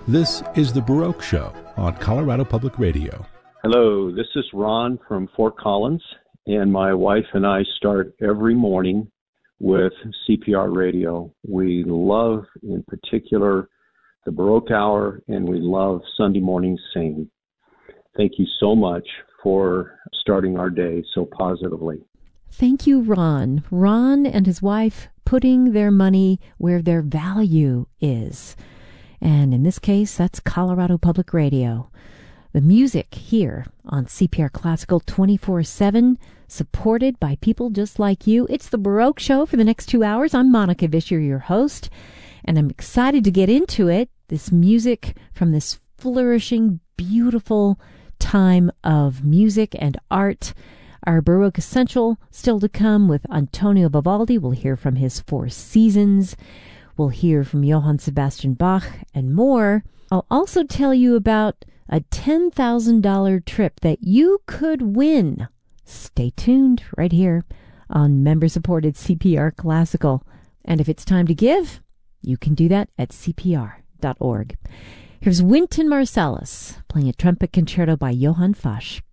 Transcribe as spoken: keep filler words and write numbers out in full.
This is The Baroque Show on Colorado Public Radio. Hello, this is Ron from Fort Collins, and my wife and I start every morning with C P R radio. We love, in particular, the Baroque Hour, and we love Sunday Morning Sing. Thank you so much for starting our day so positively. Thank you, Ron. Ron and his wife putting their money where their value is. And in this case, that's Colorado Public Radio. The music here on C P R Classical twenty-four seven, supported by people just like you. It's the Baroque Show for the next two hours. I'm Monica Vischer, your host, and I'm excited to get into it. This music from this flourishing, beautiful time of music and art. Our Baroque Essential still to come with Antonio Vivaldi. We'll hear from his Four Seasons. We'll hear from Johann Sebastian Bach and more. I'll also tell you about a ten thousand dollars trip that you could win. Stay tuned right here on member-supported C P R Classical. And if it's time to give, you can do that at C P R dot org. Here's Wynton Marsalis playing a trumpet concerto by Johann Fasch.